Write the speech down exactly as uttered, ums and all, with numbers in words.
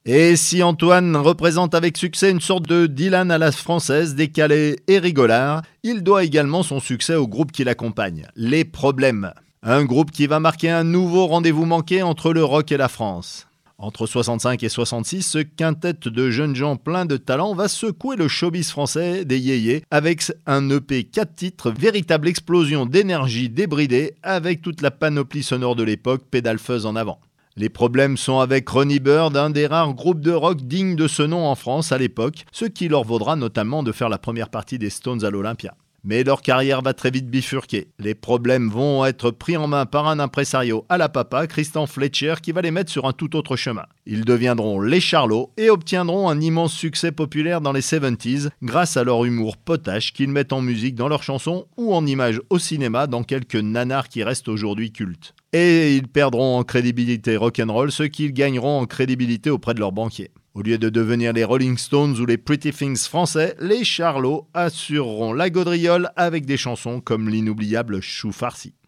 Et si Antoine représente avec succès une sorte de Dylan à la française, décalé et rigolard, il doit également son succès au groupe qui l'accompagne, Les Problèmes. Un groupe qui va marquer un nouveau rendez-vous manqué entre le rock et la France. Entre soixante-cinq et soixante-six, ce quintet de jeunes gens pleins de talent va secouer le showbiz français des yéyés avec un E P quatre titres, véritable explosion d'énergie débridée avec toute la panoplie sonore de l'époque, pédale fuzz en avant. Les Problèmes sont avec Ronnie Bird, un des rares groupes de rock dignes de ce nom en France à l'époque, ce qui leur vaudra notamment de faire la première partie des Stones à l'Olympia. Mais leur carrière va très vite bifurquer. Les Problèmes vont être pris en main par un impresario à la papa, Tristan Fletcher, qui va les mettre sur un tout autre chemin. Ils deviendront les Charlots et obtiendront un immense succès populaire dans les soixante-dix grâce à leur humour potache qu'ils mettent en musique dans leurs chansons ou en images au cinéma dans quelques nanars qui restent aujourd'hui cultes. Et ils perdront en crédibilité rock'n'roll ce qu'ils gagneront en crédibilité auprès de leurs banquiers. Au lieu de devenir les Rolling Stones ou les Pretty Things français, les Charlots assureront la gaudriole avec des chansons comme l'inoubliable Chou farci.